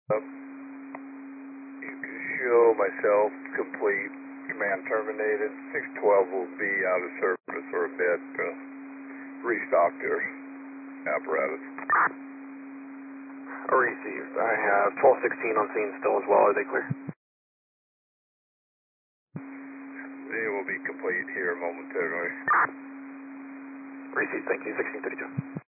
You can show myself complete, command terminated. 612 will be out of service for a bit to restock their apparatus. Received. I have 1216 on scene still as well. Are they clear? They will be complete here momentarily. Received. Thank you. 1632.